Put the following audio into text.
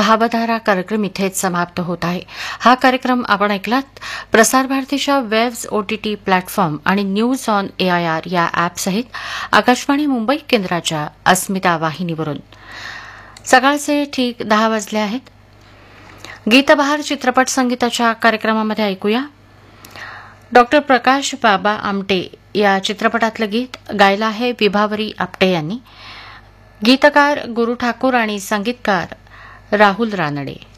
भावधारा कार्यक्रम इथेच समाप्त होत आहे. हा कार्यक्रम आपण ऐकलात प्रसार भारतीच्या वेव्स OTT प्लॅटफॉर्म आणि न्यूज ऑन AIR या ॲपसहित आकाशवाणी मुंबई केंद्राच्या अस्मिता वाहिनीवरून. सकाळचे ठीक 10 वाजले आहेत. गीतबहार चित्रपट संगीताच्या कार्यक्रमामध्ये ऐकूया डॉक्टर प्रकाश बाबा आमटे या चित्रपटातलं गीत. गायलं आहे विभावरी आपटे यांनी. गीतकार गुरु ठाकूर आणि संगीतकार राहुल रानडे.